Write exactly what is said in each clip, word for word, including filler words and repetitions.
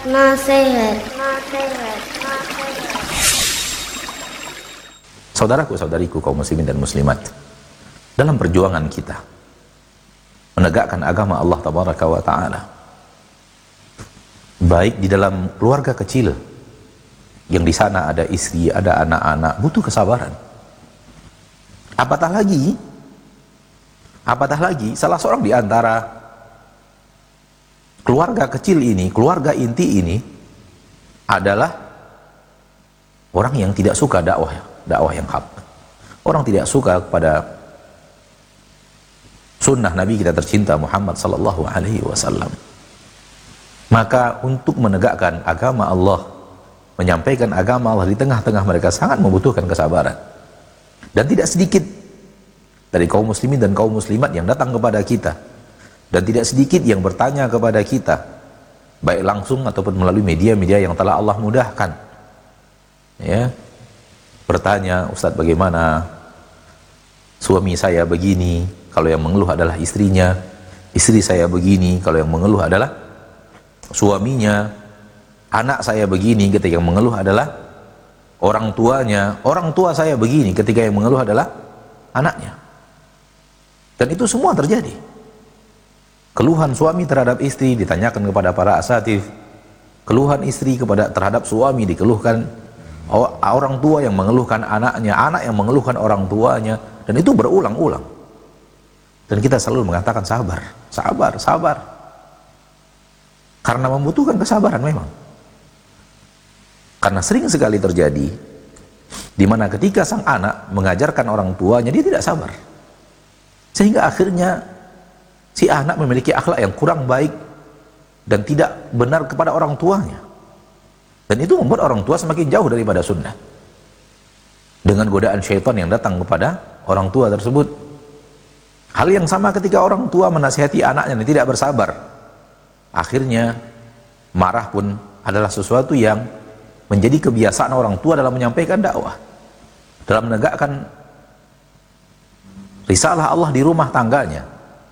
Nasihat. Saudaraku, saudariku, kaum muslimin dan muslimat, dalam perjuangan kita menegakkan agama Allah Tabaraka wa Ta'ala, baik di dalam keluarga kecil yang di sana ada istri, ada anak-anak, butuh kesabaran. Apatah lagi, apatah lagi salah seorang di antara keluarga kecil ini, keluarga inti ini adalah orang yang tidak suka dakwah, dakwah yang hak. Orang tidak suka kepada sunnah Nabi kita tercinta Muhammad sallallahu alaihi wasallam. Maka untuk menegakkan agama Allah, menyampaikan agama Allah di tengah-tengah mereka sangat membutuhkan kesabaran. Dan tidak sedikit dari kaum muslimin dan kaum muslimat yang datang kepada kita, dan tidak sedikit yang bertanya kepada kita, baik langsung ataupun melalui media-media yang telah Allah mudahkan, ya, bertanya, Ustadz, bagaimana suami saya begini, kalau yang mengeluh adalah istrinya, istri saya begini, kalau yang mengeluh adalah suaminya, anak saya begini, ketika yang mengeluh adalah orang tuanya, orang tua saya begini, ketika yang mengeluh adalah anaknya. Dan itu semua terjadi. Keluhan suami terhadap istri ditanyakan kepada para asatif, keluhan istri kepada terhadap suami dikeluhkan orang tua yang mengeluhkan anaknya, anak yang mengeluhkan orang tuanya, dan itu berulang-ulang. Dan kita selalu mengatakan sabar, sabar, sabar. Karena membutuhkan kesabaran memang. Karena sering sekali terjadi di mana ketika sang anak mengajarkan orang tuanya, dia tidak sabar. Sehingga akhirnya si anak memiliki akhlak yang kurang baik dan tidak benar kepada orang tuanya. Dan itu membuat orang tua semakin jauh daripada sunnah. Dengan godaan syaitan yang datang kepada orang tua tersebut. Hal yang sama ketika orang tua menasihati anaknya yang tidak bersabar. Akhirnya marah pun adalah sesuatu yang menjadi kebiasaan orang tua dalam menyampaikan dakwah, dalam menegakkan risalah Allah di rumah tangganya.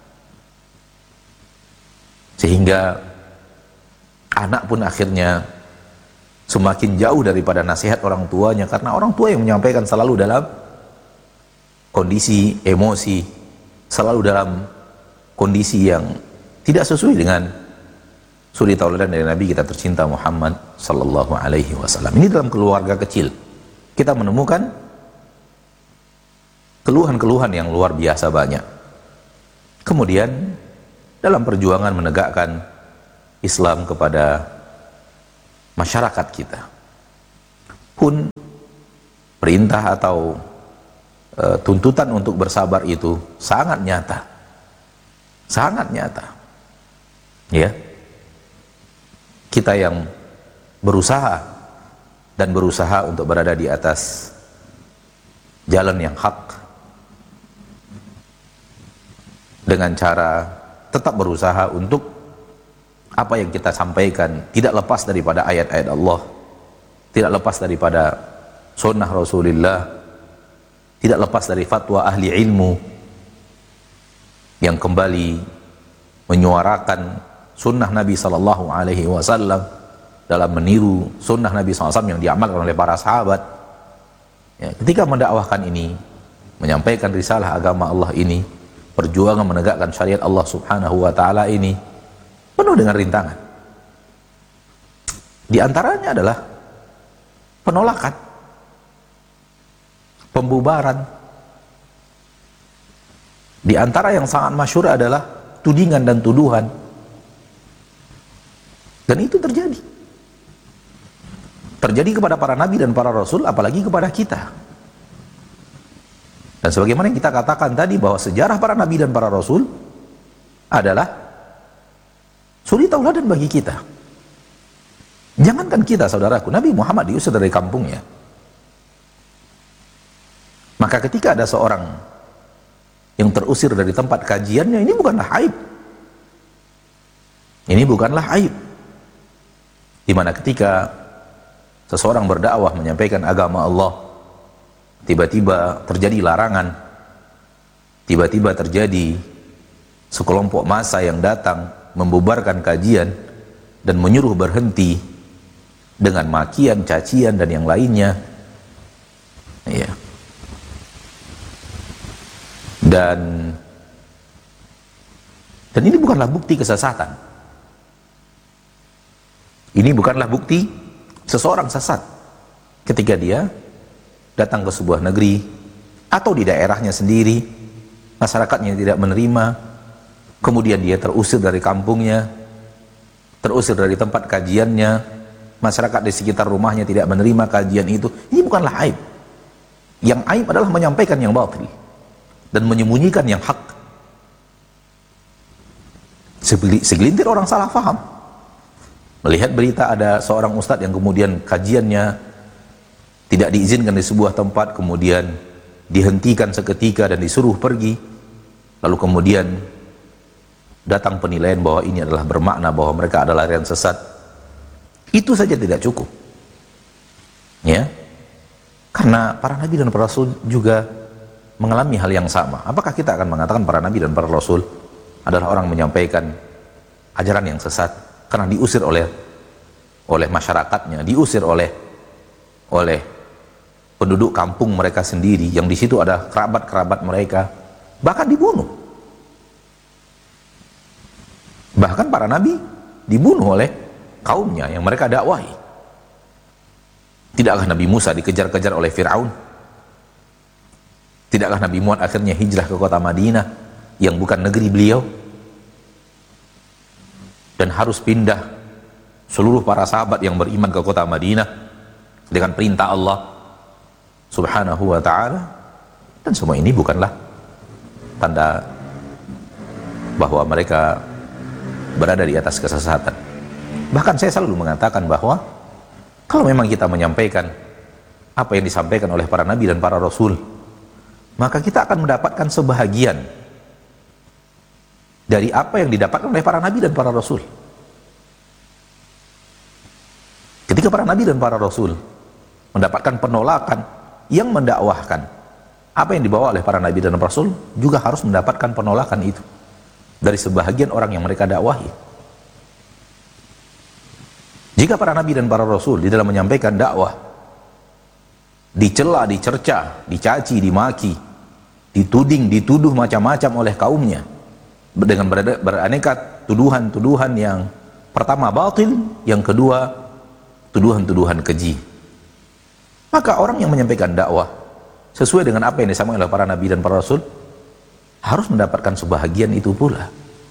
Sehingga anak pun akhirnya semakin jauh daripada nasihat orang tuanya, karena orang tua yang menyampaikan selalu dalam kondisi emosi, selalu dalam kondisi yang tidak sesuai dengan suri tauladan dari Nabi kita tercinta Muhammad sallallahu alaihi wasallam. Ini dalam keluarga kecil kita menemukan keluhan-keluhan yang luar biasa banyak. Kemudian dalam perjuangan menegakkan Islam kepada masyarakat kita pun perintah atau e, tuntutan untuk bersabar itu sangat nyata, sangat nyata, ya. Kita yang berusaha dan berusaha untuk berada di atas jalan yang hak dengan cara tetap berusaha untuk apa yang kita sampaikan tidak lepas daripada ayat-ayat Allah, tidak lepas daripada sunnah Rasulullah, tidak lepas dari fatwa ahli ilmu yang kembali menyuarakan sunnah Nabi sallallahu alaihi wasallam dalam meniru sunnah Nabi sallallahu alaihi wasallam yang diamalkan oleh para sahabat. Ya, ketika mendakwahkan ini, menyampaikan risalah agama Allah ini, perjuangan menegakkan syariat Allah subhanahu wa ta'ala ini penuh dengan rintangan. Di antaranya adalah penolakan, pembubaran. Di antara yang sangat masyhur adalah tudingan dan tuduhan. Dan itu terjadi. Terjadi kepada para nabi dan para rasul, apalagi kepada kita. Dan sebagaimana yang kita katakan tadi, bahwa sejarah para nabi dan para rasul adalah suri tauladan bagi kita. Jangankan kita, saudaraku, Nabi Muhammad diusir dari kampungnya. Maka ketika ada seorang yang terusir dari tempat kajiannya, ini bukanlah aib. Ini bukanlah aib. Di mana ketika seseorang berdakwah menyampaikan agama Allah, tiba-tiba terjadi larangan, tiba-tiba terjadi sekelompok massa yang datang membubarkan kajian, dan menyuruh berhenti dengan makian, cacian dan yang lainnya. Ya. Dan dan ini bukanlah bukti kesesatan. Ini bukanlah bukti seseorang sesat ketika dia datang ke sebuah negeri atau di daerahnya sendiri, masyarakatnya tidak menerima, kemudian dia terusir dari kampungnya, terusir dari tempat kajiannya, masyarakat di sekitar rumahnya tidak menerima kajian itu. Ini bukanlah aib. Yang aib adalah menyampaikan yang batil dan menyembunyikan yang hak. Segelintir orang salah faham, melihat berita ada seorang ustadz yang kemudian kajiannya tidak diizinkan di sebuah tempat, kemudian dihentikan seketika dan disuruh pergi, lalu kemudian datang penilaian bahwa ini adalah bermakna bahwa mereka adalah yang sesat. Itu saja tidak cukup, ya, karena para nabi dan para rasul juga mengalami hal yang sama. Apakah kita akan mengatakan para nabi dan para rasul adalah orang menyampaikan ajaran yang sesat karena diusir oleh oleh masyarakatnya, diusir oleh oleh penduduk kampung mereka sendiri, yang di situ ada kerabat-kerabat mereka, bahkan dibunuh. Bahkan para nabi dibunuh oleh kaumnya yang mereka dakwahi. Tidakkah Nabi Musa dikejar-kejar oleh Fir'aun? Tidakkah Nabi Muhammad akhirnya hijrah ke kota Madinah yang bukan negeri beliau, dan harus pindah seluruh para sahabat yang beriman ke kota Madinah dengan perintah Allah Subhanahu wa ta'ala? Dan semua ini bukanlah tanda bahwa mereka berada di atas kesesatan. Bahkan saya selalu mengatakan bahwa kalau memang kita menyampaikan apa yang disampaikan oleh para nabi dan para rasul, maka kita akan mendapatkan sebahagian dari apa yang didapatkan oleh para nabi dan para rasul. Ketika para nabi dan para rasul mendapatkan penolakan yang mendakwahkan apa yang dibawa oleh para nabi dan para rasul, juga harus mendapatkan penolakan itu dari sebahagian orang yang mereka dakwahi. Jika para nabi dan para rasul di dalam menyampaikan dakwah dicela, dicerca, dicaci, dimaki, dituding, dituduh macam-macam oleh kaumnya dengan beraneka tuduhan-tuduhan, yang pertama batil, yang kedua tuduhan-tuduhan keji, maka orang yang menyampaikan dakwah sesuai dengan apa yang disampaikan oleh para nabi dan para rasul harus mendapatkan sebahagian itu pula,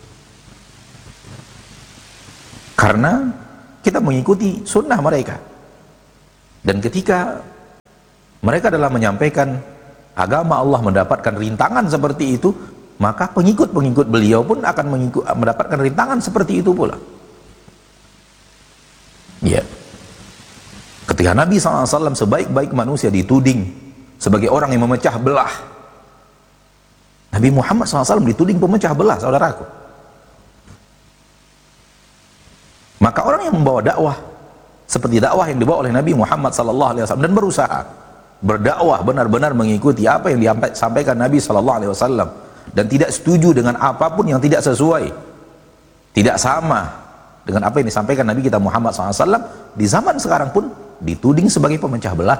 karena kita mengikuti sunnah mereka. Dan ketika mereka dalam menyampaikan agama Allah mendapatkan rintangan seperti itu, maka pengikut-pengikut beliau pun akan mengikut, mendapatkan rintangan seperti itu pula. Ya. Ketika Nabi shallallahu alaihi wasallam sebaik-baik manusia dituding sebagai orang yang memecah belah, Nabi Muhammad shallallahu alaihi wasallam dituding pemecah belah, saudaraku. Maka orang yang membawa dakwah seperti dakwah yang dibawa oleh Nabi Muhammad shallallahu alaihi wasallam dan berusaha berdakwah benar-benar mengikuti apa yang disampaikan Nabi shallallahu alaihi wasallam dan tidak setuju dengan apapun yang tidak sesuai, tidak sama dengan apa yang disampaikan Nabi kita Muhammad shallallahu alaihi wasallam, di zaman sekarang pun dituding sebagai pemecah belah.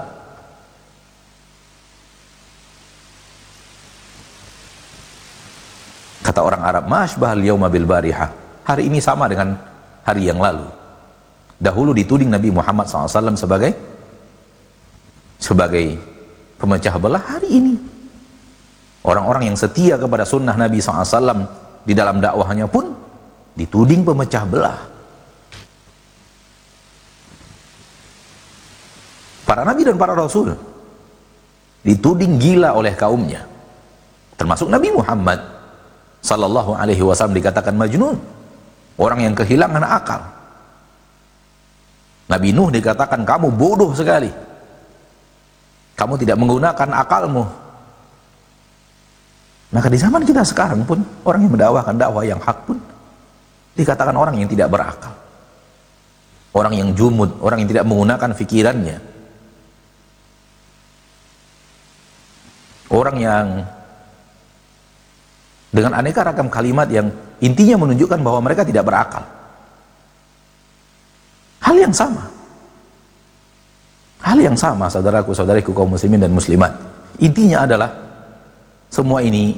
Kata orang Arab, "Mashbahal yauma bil barihah." Hari ini sama dengan hari yang lalu. Dahulu dituding Nabi Muhammad shallallahu alaihi wasallam sebagai sebagai pemecah belah. Hari ini orang-orang yang setia kepada sunnah Nabi shallallahu alaihi wasallam di dalam dakwahnya pun dituding pemecah belah. Para nabi dan para rasul dituding gila oleh kaumnya, termasuk Nabi Muhammad sallallahu alaihi wasallam dikatakan majnun, orang yang kehilangan akal. Nabi Nuh dikatakan kamu bodoh sekali, kamu tidak menggunakan akalmu. Maka di zaman kita sekarang pun orang yang mendakwakan dakwah yang hak pun dikatakan orang yang tidak berakal, orang yang jumud, orang yang tidak menggunakan fikirannya, orang yang dengan aneka ragam kalimat yang intinya menunjukkan bahwa mereka tidak berakal. Hal yang sama. Hal yang sama, saudaraku, saudariku kaum muslimin dan muslimat. Intinya adalah semua ini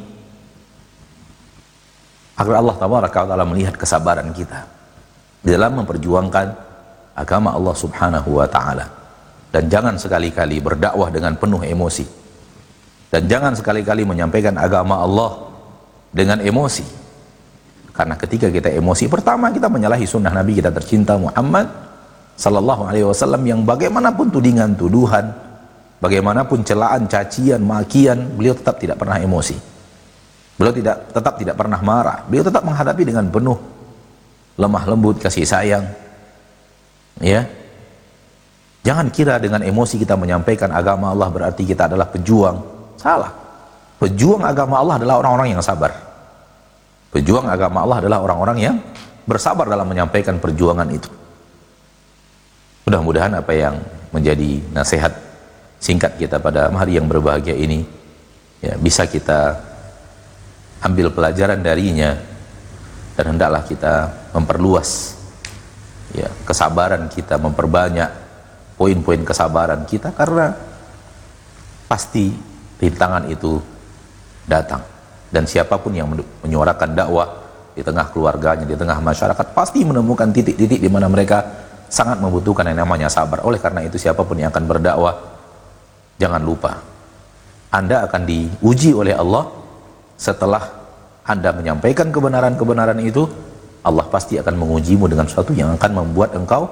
agar Allah tabaraka wa taala melihat kesabaran kita di dalam memperjuangkan agama Allah subhanahu wa ta'ala. Dan jangan sekali-kali berdakwah dengan penuh emosi, dan jangan sekali-kali menyampaikan agama Allah dengan emosi. Karena ketika kita emosi, pertama kita menyalahi sunnah Nabi kita tercinta Muhammad sallallahu alaihi wasallam, yang bagaimanapun tudingan, tuduhan, bagaimanapun celaan, cacian, makian, beliau tetap tidak pernah emosi. Beliau tidak tetap tidak pernah marah. Beliau tetap menghadapi dengan penuh lemah lembut, kasih sayang. Ya. Jangan kira dengan emosi kita menyampaikan agama Allah berarti kita adalah pejuang. Salah. Pejuang agama Allah adalah orang-orang yang sabar. Pejuang agama Allah adalah orang-orang yang bersabar dalam menyampaikan perjuangan itu. Mudah-mudahan apa yang menjadi nasihat singkat kita pada hari yang berbahagia ini ya, bisa kita ambil pelajaran darinya, dan hendaklah kita memperluas ya, kesabaran kita, memperbanyak poin-poin kesabaran kita, karena pasti rintangan itu datang, dan siapapun yang menyuarakan dakwah di tengah keluarganya, di tengah masyarakat, pasti menemukan titik-titik di mana mereka sangat membutuhkan yang namanya sabar. Oleh karena itu, siapapun yang akan berdakwah, jangan lupa Anda akan diuji oleh Allah. Setelah Anda menyampaikan kebenaran-kebenaran itu, Allah pasti akan mengujimu dengan sesuatu yang akan membuat engkau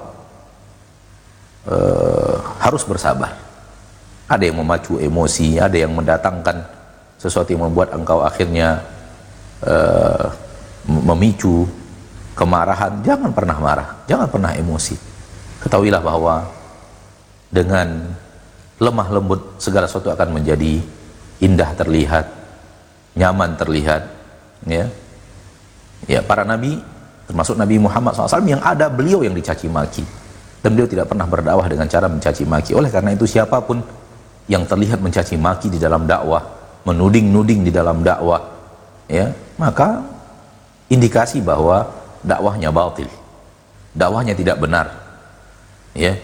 uh, harus bersabar. Ada yang memacu emosi, ada yang mendatangkan sesuatu yang membuat engkau akhirnya uh, memicu kemarahan. Jangan pernah marah, jangan pernah emosi. Ketahuilah bahwa dengan lemah lembut segala sesuatu akan menjadi indah terlihat, nyaman terlihat. Ya, ya, para nabi, termasuk Nabi Muhammad shallallahu alaihi wasallam, yang ada beliau yang dicaci maki, dan beliau tidak pernah berdakwah dengan cara mencaci maki. Oleh karena itu, siapapun yang terlihat mencaci maki di dalam dakwah, menuding-nuding di dalam dakwah, ya, maka indikasi bahwa dakwahnya batil, dakwahnya tidak benar. Ya,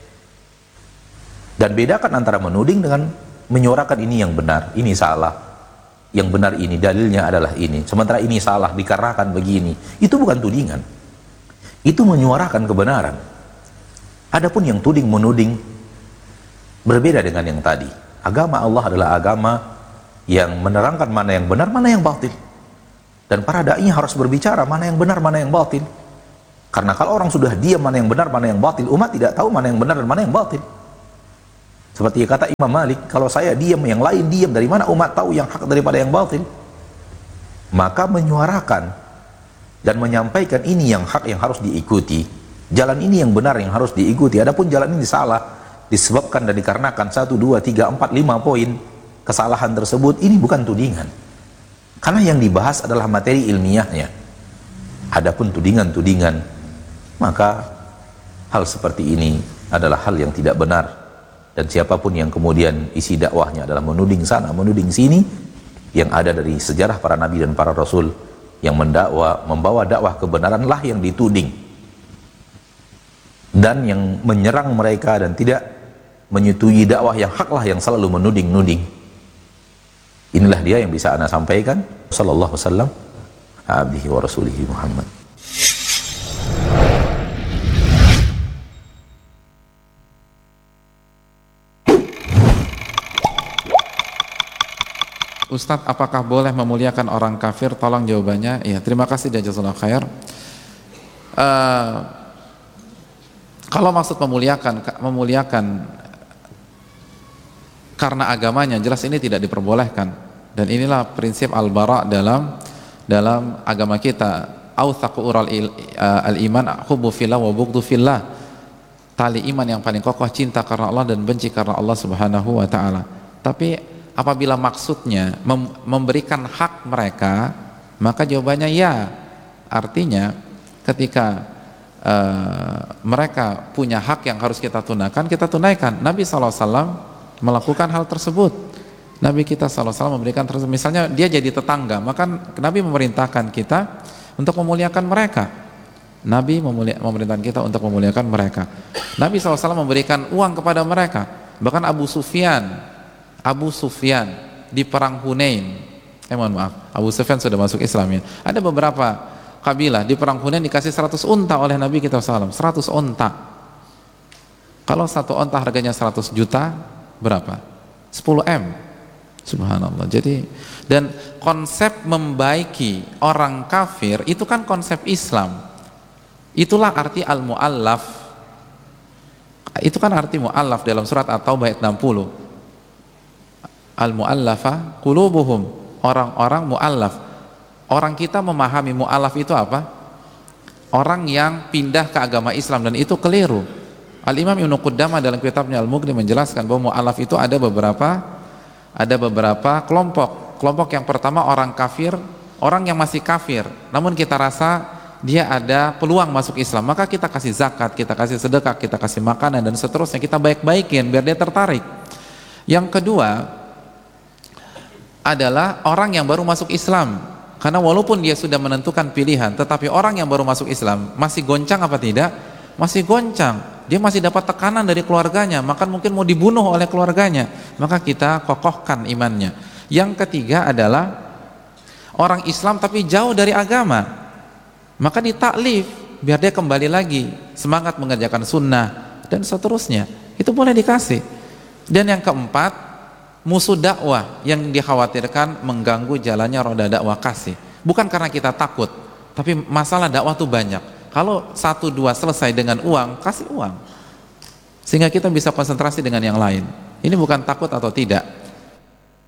dan bedakan antara menuding dengan menyuarakan ini yang benar, ini salah, yang benar ini dalilnya adalah ini, sementara ini salah dikarenakan begini. Itu bukan tudingan, itu menyuarakan kebenaran. Adapun yang tuding menuding berbeda dengan yang tadi. Agama Allah adalah agama yang menerangkan mana yang benar, mana yang batil, dan para dai harus berbicara mana yang benar, mana yang batil. Karena kalau orang sudah diam mana yang benar, mana yang batil, umat tidak tahu mana yang benar dan mana yang batil. Seperti kata Imam Malik, kalau saya diam, yang lain diam, dari mana umat tahu yang hak daripada yang batil? Maka menyuarakan dan menyampaikan ini yang hak yang harus diikuti, jalan ini yang benar yang harus diikuti. Adapun jalan ini salah disebabkan dan dikarenakan satu, dua, tiga, empat, lima poin kesalahan tersebut, ini bukan tudingan. Karena yang dibahas adalah materi ilmiahnya. Adapun tudingan-tudingan, maka hal seperti ini adalah hal yang tidak benar, dan siapapun yang kemudian isi dakwahnya adalah menuding sana, menuding sini, yang ada dari sejarah para nabi dan para rasul yang mendakwa, membawa dakwah kebenaran lah yang dituding, dan yang menyerang mereka dan tidak menyetujui dakwah yang hak lah yang selalu menuding-nuding. Inilah dia yang bisa ana sampaikan. Sallallahu alaihi wasallam abdihi wa rasulihi Muhammad. Ustadz, apakah boleh memuliakan orang kafir? Tolong jawabannya. Ya, terima kasih jazakallahu khair. Uh, kalau maksud memuliakan, memuliakan karena agamanya, jelas ini tidak diperbolehkan. Dan inilah prinsip al-bara dalam dalam agama kita. Authaqu ural al-iman hubbu fillah wa bughdu fillah. Tali iman yang paling kokoh cinta karena Allah dan benci karena Allah Subhanahu wa taala. Tapi apabila maksudnya mem memberikan hak mereka, maka jawabannya ya. Artinya ketika uh, mereka punya hak yang harus kita tunaikan, kita tunaikan. Nabi shallallahu alaihi wasallam melakukan hal tersebut. Nabi kita shallallahu alaihi wasallam memberikan tersebut. Misalnya dia jadi tetangga, maka Nabi memerintahkan kita untuk memuliakan mereka. Nabi memulia, memerintahkan kita untuk memuliakan mereka. Nabi shallallahu alaihi wasallam memberikan uang kepada mereka. Bahkan Abu Sufyan, Abu Sufyan di perang Hunain, eh mohon maaf, Abu Sufyan sudah masuk Islam ya. Ada beberapa kabilah di perang Hunain dikasih seratus unta oleh Nabi kita shallallahu alaihi wasallam, seratus unta. Kalau satu unta harganya seratus juta, berapa? sepuluh M. Subhanallah. Jadi, dan konsep membaiki orang kafir itu kan konsep Islam. Itulah arti al-mu'allaf. Itu kan arti mu'allaf dalam surat At-Taubah ayat enam puluh. Al-mu'allafa qulubuhum, orang-orang mu'allaf. Orang kita memahami mu'allaf itu apa? Orang yang pindah ke agama Islam, dan itu keliru. Al-Imam Ibnu Qudamah dalam kitabnya Al-Mughni menjelaskan bahwa mu'allaf itu ada beberapa ada beberapa kelompok. Kelompok yang pertama orang kafir, orang yang masih kafir, namun kita rasa dia ada peluang masuk Islam, maka kita kasih zakat, kita kasih sedekah, kita kasih makanan dan seterusnya, kita baik-baikin biar dia tertarik. Yang kedua adalah orang yang baru masuk Islam, karena walaupun dia sudah menentukan pilihan, tetapi orang yang baru masuk Islam masih goncang apa tidak? Masih goncang. Dia masih dapat tekanan dari keluarganya, maka mungkin mau dibunuh oleh keluarganya, maka kita kokohkan imannya. Yang ketiga adalah orang Islam tapi jauh dari agama, maka ditaklif biar dia kembali lagi semangat mengerjakan sunnah dan seterusnya, itu boleh dikasih. Dan yang keempat, musuh dakwah yang dikhawatirkan mengganggu jalannya roda dakwah, kasih. Bukan karena kita takut, tapi masalah dakwah tuh banyak. Kalau satu dua selesai dengan uang, kasih uang sehingga kita bisa konsentrasi dengan yang lain. Ini bukan takut atau tidak,